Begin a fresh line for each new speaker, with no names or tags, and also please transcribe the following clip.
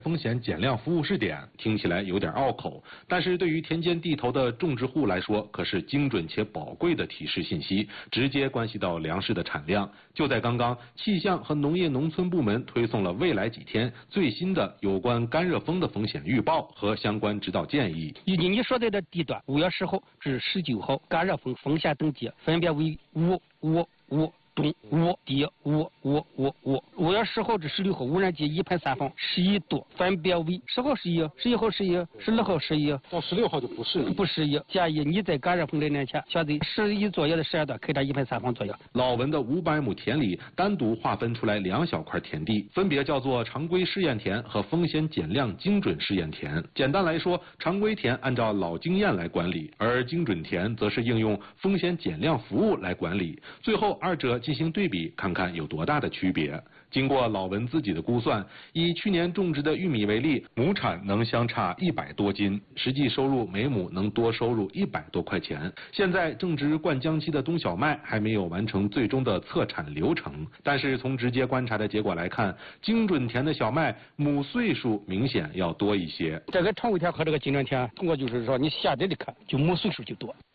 风险减量服务试点听起来有点拗口，但是对于田间地头的种植户来说，可是精准且宝贵的提示信息，直接关系到粮食的产量。就在刚刚，气象和农业农村部门推送了未来几天最新的有关干热风的风险预报和相关指导建议。
以及你所在的地段5月10号至19号干热风风险等级分别为5、5、5。东5低5月10号至16号，无人机一排3放11度，分别为10号11、11号11、16号11，
到16号就不适宜。
不适宜。建议你在干热风来临前，选择11左右的12段开展一排3放作业。
老文的500亩田里单独划分出来2小块田地，分别叫做常规试验田和风险减量精准试验田。简单来说，常规田按照老经验来管理，而精准田则是应用风险减量服务来管理。最后二者进行对比，看看有多大的区别。经过老文自己的估算，以去年种植的玉米为例，亩产能相差100多斤，实际收入每亩能多收入100多块钱。现在正值灌浆期的冬小麦还没有完成最终的测产流程，但是从直接观察的结果来看，精准田的小麦亩岁数明显要多一些。
这个常规田和这个精准田，通过就是说你下地的看，就亩岁数就多。